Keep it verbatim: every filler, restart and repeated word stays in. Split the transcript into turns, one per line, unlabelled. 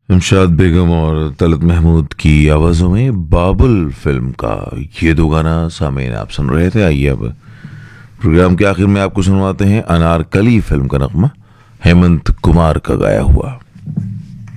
इमशाद बेगम और तलत महमूद की आवाज़ों में बाबुल फिल्म का ये दो गाना सामीन आप सुन रहे थे। आइए अब प्रोग्राम के आखिर में आपको सुनवाते हैं अनारकली फिल्म का नगमा हेमंत कुमार का गाया हुआ।